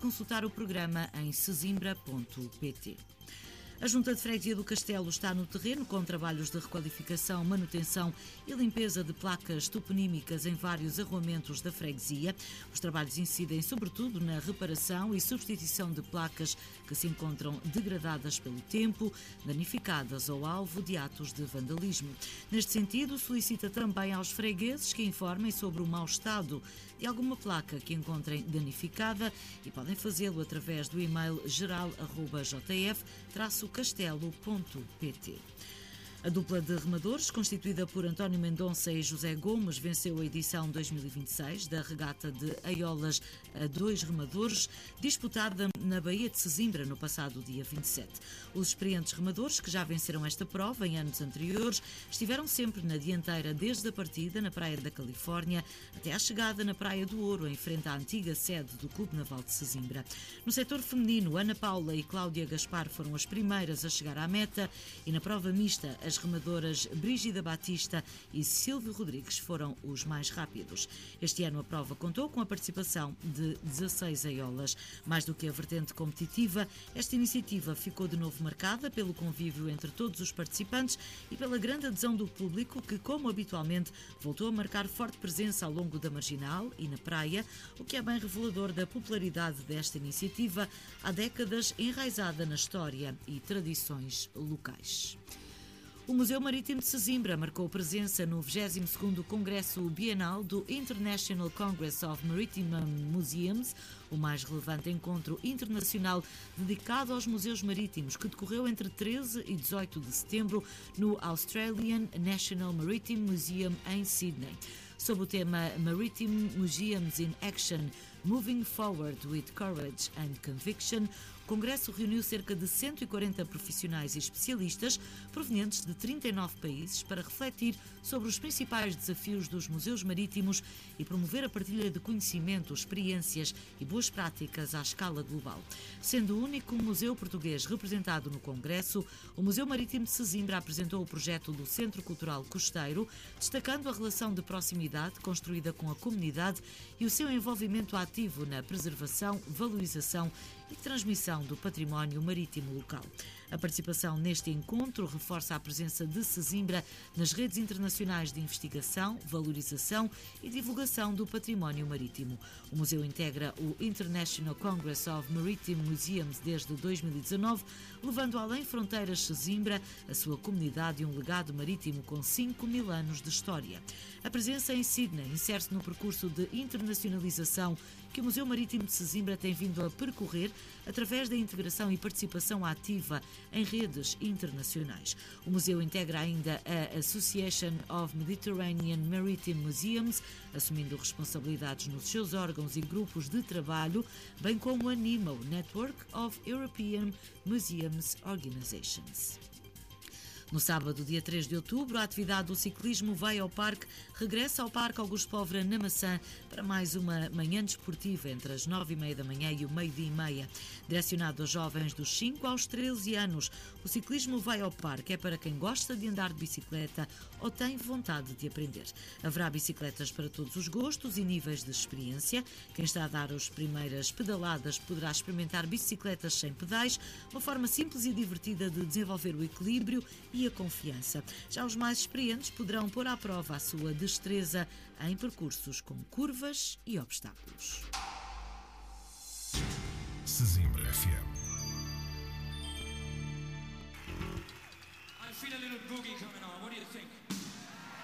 consultar o programa em sesimbra.pt. A Junta de Freguesia do Castelo está no terreno com trabalhos de requalificação, manutenção e limpeza de placas toponímicas em vários arruamentos da freguesia. Os trabalhos incidem sobretudo na reparação e substituição de placas que se encontram degradadas pelo tempo, danificadas ou alvo de atos de vandalismo. Neste sentido, solicita também aos fregueses que informem sobre o mau estado de alguma placa que encontrem danificada e podem fazê-lo através do e-mail geral@jf-castelo.pt. A dupla de remadores, constituída por António Mendonça e José Gomes, venceu a edição 2026 da regata de Aiolas a 2 remadores, disputada na Baía de Sesimbra no passado dia 27. Os experientes remadores, que já venceram esta prova em anos anteriores, estiveram sempre na dianteira desde a partida na Praia da Califórnia até à chegada na Praia do Ouro, em frente à antiga sede do Clube Naval de Sesimbra. No setor feminino, Ana Paula e Cláudia Gaspar foram as primeiras a chegar à meta e na prova mista, as remadoras Brígida Batista e Silvio Rodrigues foram os mais rápidos. Este ano a prova contou com a participação de 16 aiolas. Mais do que a vertente competitiva, esta iniciativa ficou de novo marcada pelo convívio entre todos os participantes e pela grande adesão do público que, como habitualmente, voltou a marcar forte presença ao longo da Marginal e na praia, o que é bem revelador da popularidade desta iniciativa, há décadas enraizada na história e tradições locais. O Museu Marítimo de Sesimbra marcou presença no 22º Congresso Bienal do International Congress of Maritime Museums, o mais relevante encontro internacional dedicado aos museus marítimos, que decorreu entre 13 e 18 de setembro no Australian National Maritime Museum em Sydney. Sob o tema Maritime Museums in Action, Moving Forward with Courage and Conviction, o Congresso reuniu cerca de 140 profissionais e especialistas provenientes de 39 países para refletir sobre os principais desafios dos museus marítimos e promover a partilha de conhecimento, experiências e boas práticas à escala global. Sendo o único museu português representado no Congresso, o Museu Marítimo de Sesimbra apresentou o projeto do Centro Cultural Costeiro, destacando a relação de proximidade construída com a comunidade e o seu envolvimento ativo na preservação, valorização e transmissão do património marítimo local. A participação neste encontro reforça a presença de Sesimbra nas redes internacionais de investigação, valorização e divulgação do património marítimo. O museu integra o International Congress of Maritime Museums desde 2019, levando além fronteiras Sesimbra, a sua comunidade e um legado marítimo com 5.000 anos de história. A presença em Sydney insere-se no percurso de internacionalização que o Museu Marítimo de Sesimbra tem vindo a percorrer através da integração e participação ativa em redes internacionais. O museu integra ainda a Association of Mediterranean Maritime Museums, assumindo responsabilidades nos seus órgãos e grupos de trabalho, bem como a NEMO, Network of European Museums Organizations. No sábado, dia 3 de outubro, a atividade do ciclismo Vai ao Parque regressa ao Parque Augusto Póvoa na Maçã para mais uma manhã desportiva entre as 9h30 da manhã e o meio-dia e meia. Direcionado a jovens dos 5 aos 13 anos, o ciclismo Vai ao Parque é para quem gosta de andar de bicicleta ou tem vontade de aprender. Haverá bicicletas para todos os gostos e níveis de experiência. Quem está a dar as primeiras pedaladas poderá experimentar bicicletas sem pedais, uma forma simples e divertida de desenvolver o equilíbrio e a confiança. Já os mais experientes poderão pôr à prova a sua destreza em percursos com curvas e obstáculos. Sesimbra FM. I feel a little boogie coming on. What do you think?